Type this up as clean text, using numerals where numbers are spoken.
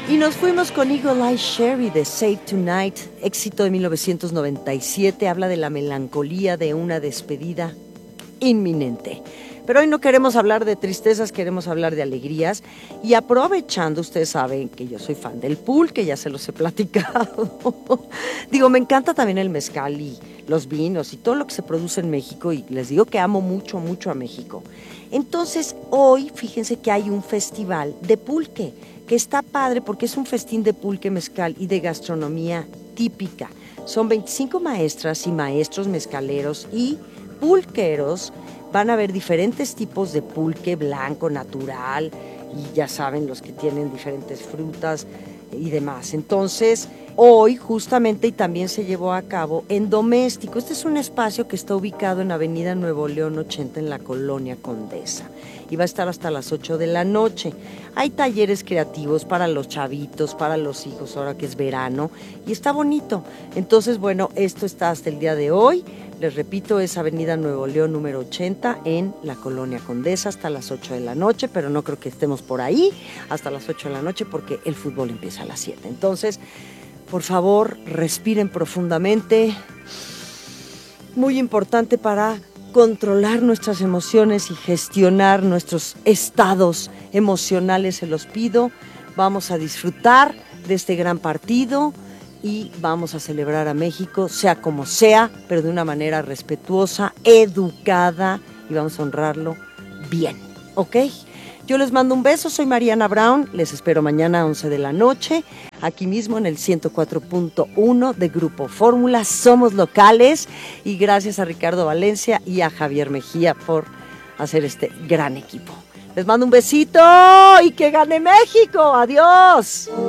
Y nos fuimos con Eagle Eye Cherry de Save Tonight, éxito de 1997, habla de la melancolía de una despedida inminente. Pero hoy no queremos hablar de tristezas, queremos hablar de alegrías. Y aprovechando, ustedes saben que yo soy fan del pulque, ya se los he platicado. Digo, me encanta también el mezcal y los vinos y todo lo que se produce en México. Y les digo que amo mucho, mucho a México. Entonces, hoy, fíjense que hay un festival de pulque, que está padre porque es un festín de pulque, mezcal y de gastronomía típica. Son 25 maestras y maestros mezcaleros y pulqueros. Van a ver diferentes tipos de pulque blanco, natural, y ya saben, los que tienen diferentes frutas y demás. Entonces, hoy justamente, y también se llevó a cabo en Doméstico. Este es un espacio que está ubicado en Avenida Nuevo León 80 en la Colonia Condesa. Y va a estar hasta las 8 de la noche. Hay talleres creativos para los chavitos, para los hijos, ahora que es verano, y está bonito. Entonces, bueno, esto está hasta el día de hoy. Les repito, es Avenida Nuevo León número 80 en la Colonia Condesa hasta las 8 de la noche, pero no creo que estemos por ahí hasta las 8 de la noche porque el fútbol empieza a las 7. Entonces, por favor, respiren profundamente. Muy importante para controlar nuestras emociones y gestionar nuestros estados emocionales, se los pido. Vamos a disfrutar de este gran partido y vamos a celebrar a México, sea como sea, pero de una manera respetuosa, educada, y vamos a honrarlo bien, ¿ok? Yo les mando un beso, soy Mariana Brown, les espero mañana a 11 de la noche, aquí mismo en el 104.1 de Grupo Fórmula. Somos locales, y gracias a Ricardo Valencia y a Javier Mejía por hacer este gran equipo. Les mando un besito y que gane México. Adiós.